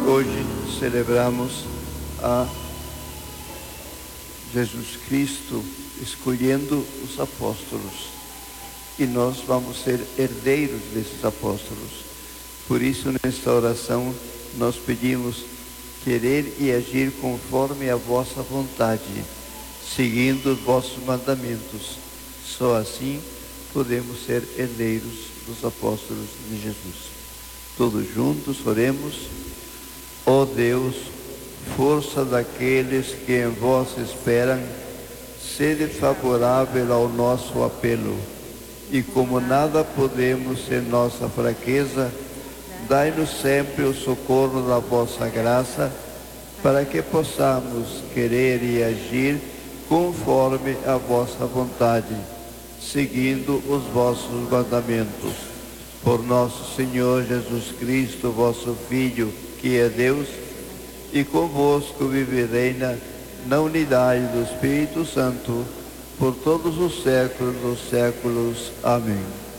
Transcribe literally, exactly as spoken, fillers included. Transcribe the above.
hoje celebramos a Jesus Cristo escolhendo os apóstolos. E nós vamos ser herdeiros desses apóstolos. Por isso, nesta oração, nós pedimos querer e agir conforme a vossa vontade, seguindo os vossos mandamentos. Só assim podemos ser herdeiros dos apóstolos de Jesus. Todos juntos oremos. Ó Deus, força daqueles que em vós esperam, sede favorável ao nosso apelo. E como nada podemos em nossa fraqueza, dai-nos sempre o socorro da vossa graça, para que possamos querer e agir conforme a vossa vontade, seguindo os vossos mandamentos. Por nosso Senhor Jesus Cristo, vosso Filho, que é Deus, e convosco vive e reina na unidade do Espírito Santo, por todos os séculos dos séculos. Amém.